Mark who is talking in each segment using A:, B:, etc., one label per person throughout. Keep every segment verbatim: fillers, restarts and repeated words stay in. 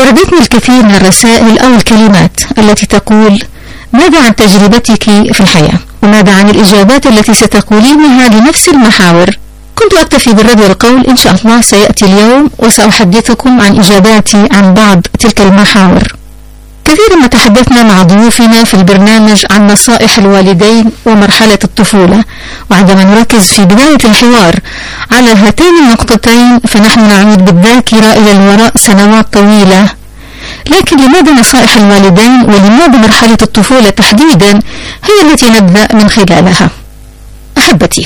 A: وردتني الكثير من الرسائل أو الكلمات التي تقول: ماذا عن تجربتك في الحياة؟ وماذا عن الإجابات التي ستقولينها لنفس المحاور؟ كنت أكتفي بالرد والقول: إن شاء الله سيأتي اليوم وسأحدثكم عن إجاباتي عن بعض تلك المحاور. كثيرا ما تحدثنا مع ضيوفنا في البرنامج عن نصائح الوالدين ومرحلة الطفولة، وعندما نركز في بداية الحوار على هاتين النقطتين فنحن نعود بالذاكرة إلى الوراء سنوات طويلة. لكن لماذا نصائح الوالدين ولماذا مرحلة الطفولة تحديدا هي التي نبدأ من خلالها؟ أحبتي،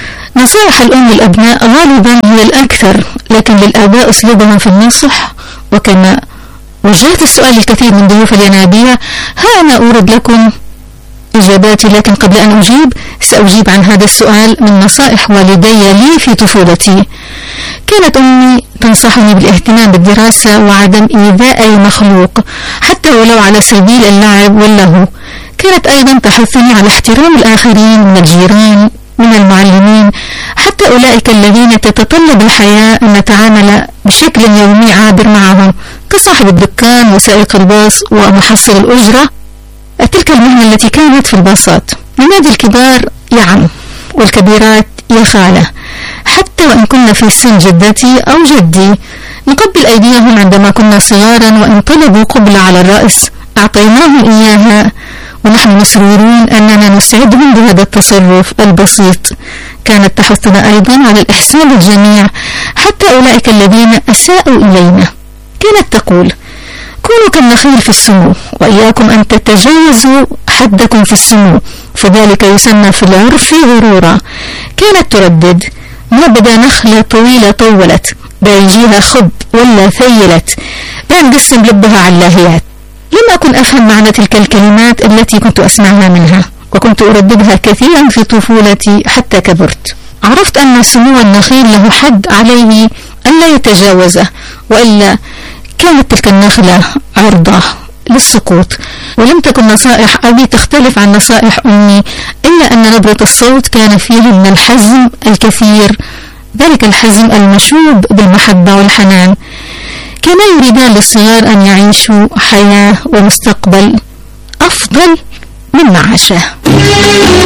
A: نصائح الأم للأبناء غالبا هي الأكثر، لكن للآباء أسلوبهم في النصح. وكما وجهت السؤال الكثير من ضيوف الينابيع، ها أنا أورد لكم إجاباتي. لكن قبل أن أجيب سأجيب عن هذا السؤال من نصائح والدي لي في طفولتي. كانت أمي تنصحني بالاهتمام بالدراسة وعدم إيذاء أي مخلوق حتى ولو على سبيل اللعب واللهو. كانت أيضا تحثني على احترام الآخرين من الجيران من المعلمين حتى أولئك الذين تتطلب الحياة أن نتعامل بشكل يومي عابر معهم كصاحب الدكان وسائق الباص ومحصل الأجرة، تلك المهنة التي كانت في الباصات. لنادي الكبار يا عم والكبيرات يا خالة، حتى وإن كنا في سن جدتي أو جدي نقبل أيديهم عندما كنا صغارا، وإن طلبوا قبلة على الرأس أعطيناهم إياها ونحن مسرورون أننا نسعدهم بهذا التصرف البسيط. كانت تحثنا أيضا على الإحسان للجميع حتى أولئك الذين أساءوا إلينا. كانت تقول: كونوا كالنخيل في السمو، وإياكم أن تتجاوزوا حدكم في السمو، فذلك يسمى في العرف غرورا. كانت تردد: ما بدا نخلة طويلة طولت، لا يجيها خب ولا ثيلت، لا نقسم لبها على اللاهيات. لم أكن أفهم معنى تلك الكلمات التي كنت أسمعها منها، وكنت أرددها كثيرا في طفولتي حتى كبرت. عرفت أن سمو النخيل له حد عليه ألا يتجاوزه، وإلا كانت تلك النخلة عرضة للسقوط. ولم تكن نصائح أبي تختلف عن نصائح أمي، إلا أن نبرة الصوت كان فيه من الحزم الكثير، ذلك الحزم المشوب بالمحبة والحنان. كما يريدان للصغار أن يعيشوا حياة ومستقبل أفضل مما عاشه.